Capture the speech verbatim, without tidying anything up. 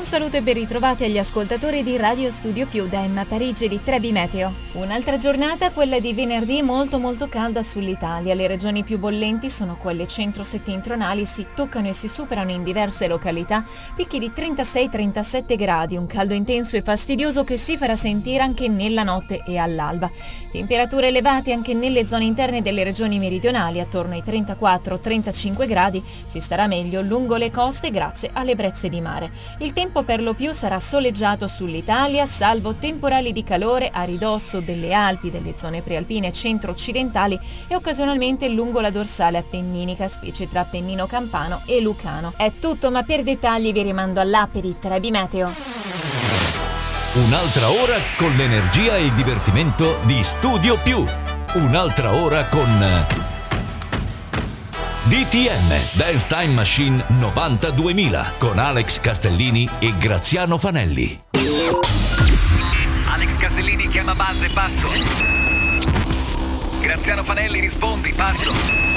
Un saluto e ben ritrovati agli ascoltatori di Radio Studio Più da Emma Parigi di Trebi Meteo. Un'altra giornata, quella di venerdì, molto molto calda sull'Italia. Le regioni più bollenti sono quelle centro-settentrionali, si toccano e si superano in diverse località picchi di trentasei trentasette gradi, un caldo intenso e fastidioso che si farà sentire anche nella notte e all'alba. Temperature elevate anche nelle zone interne delle regioni meridionali, attorno ai trentaquattro trentacinque gradi, si starà meglio lungo le coste grazie alle brezze di mare. Il tempo per lo più sarà soleggiato sull'Italia, salvo temporali di calore a ridosso delle Alpi, delle zone prealpine centro-occidentali e occasionalmente lungo la dorsale appenninica, specie tra Appennino Campano e Lucano. È tutto, ma per dettagli vi rimando all'app di Trebi Meteo. Un'altra ora con l'energia e il divertimento di Studio Più. Un'altra ora con D T M Dance Time Machine novanta duemila con Alex Castellini e Graziano Fanelli. Alex Castellini chiama base, passo. Graziano Fanelli rispondi, passo.